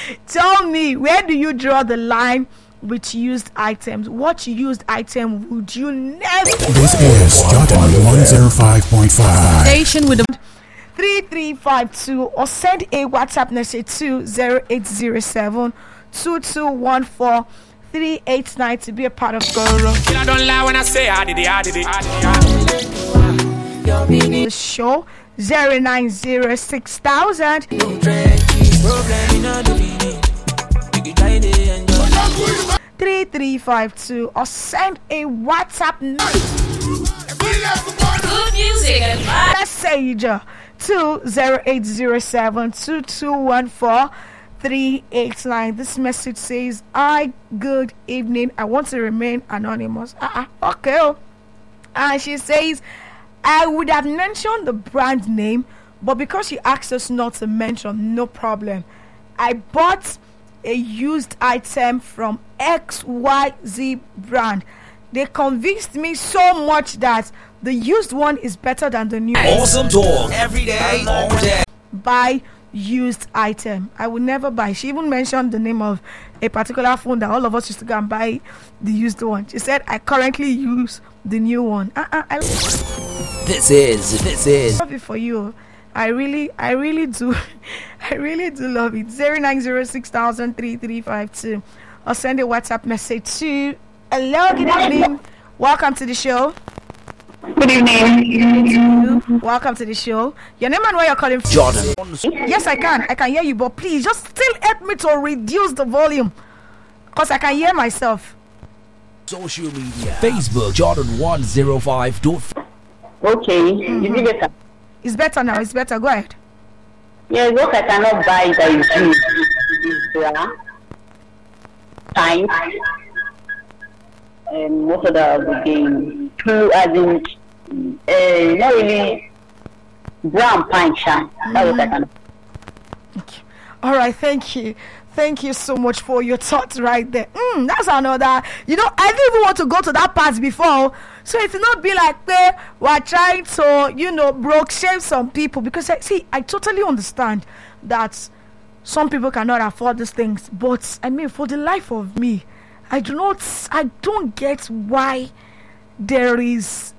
Tell me, where do you draw the line with used items? What used item would you never? This is Jordan 105.5. Station with the 3352 or send a WhatsApp message to 0807 2214 389 to be a part of Goro. I don't lie when I say I did it. The show 0906,000 3352 or send a WhatsApp Good music and message to 0807 2214 389. This message says, "Hi, good evening. I want to remain anonymous." Okay. And she says, "I would have mentioned the brand name, but because you asked us not to mention, no problem. I bought a used item from XYZ brand. They convinced me so much that the used one is better than the new one. Awesome talk every day, all day. Buy used item. I would never buy." She even mentioned the name of a particular phone that all of us used to go and buy the used one. She said, "I currently use the new one." This is Love it for you. I really do. I really do love it. 0906,000 3352 or send a WhatsApp message to hello, good evening. Welcome to the show. Good evening. Welcome to the show. Your name and where you're calling from? Jordan. Yes, I can hear you, but please just still help me to reduce the volume because I can hear myself. Social media. Facebook, Jordan 105. Okay. Is it better? It's better now. It's better. Go ahead. Yes, what I cannot buy that is time and most of the game. True, as in, not really brown pine shine. That's what I cannot. Okay. All right. Thank you. Thank you so much for your thoughts right there. That's another. I didn't even want to go to that part before. So it will not be like we're trying to, broke shame some people. Because I totally understand that some people cannot afford these things. But I mean, for the life of me, I don't get why there is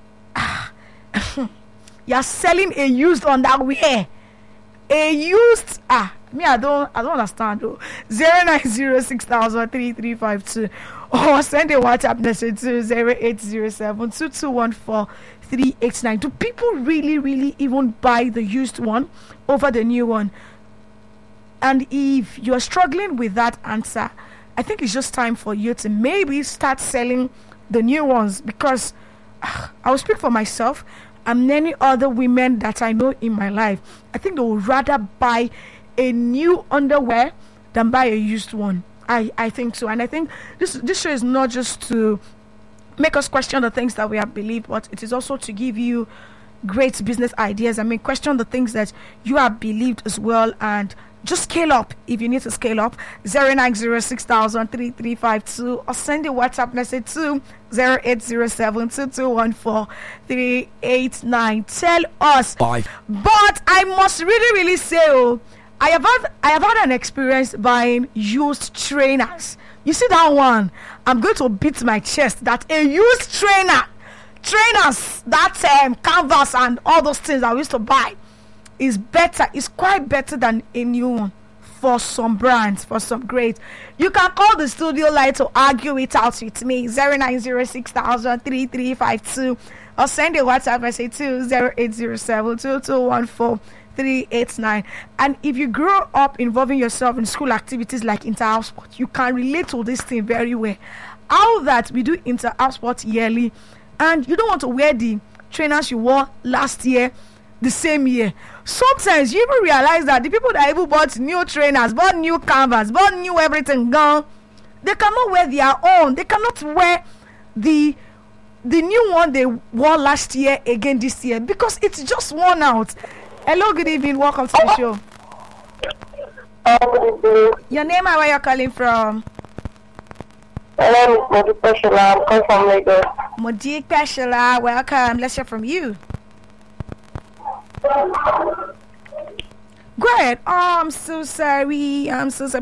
you're selling a used underwear. A used me, I don't understand though. 0906,000 3352 or send a WhatsApp message to 0807 2214 389. Do people really even buy the used one over the new one? And if you're struggling with that answer, I think it's just time for you to maybe start selling the new ones, because I will speak for myself and many other women that I know in my life. I think they would rather buy a new underwear than buy a used one. I think so. And I think this show is not just to make us question the things that we have believed, but it is also to give you great business ideas. I mean, question the things that you have believed as well, and just scale up if you need to scale up. 0906,000 3352 or send a WhatsApp message to 0807 2214 389. Tell us. Bye. But I must really say, I have had an experience buying used trainers. You see that one? I'm going to beat my chest that a used trainers, that canvas and all those things I used to buy is better. It's quite better than a new one for some brands, for some grades. You can call the studio line to argue it out with me. 0906,000 3352 or send a WhatsApp message to 0807 2214 389. And if you grow up involving yourself in school activities like inter-house sport, you can relate to this thing very well. How that we do inter-house sport yearly, and you don't want to wear the trainers you wore last year the same year. Sometimes you even realize that the people that even bought new trainers, bought new canvas, bought new everything gone, they cannot wear their own. They cannot wear the new one they wore last year again this year because it's just worn out. Hello, good evening. Welcome to the show. Your name and where you're calling from? My name is Modipe Shola. I'm calling from Lagos. Modipe Shola, welcome. Let's hear from you. Go ahead. Oh, I'm so sorry.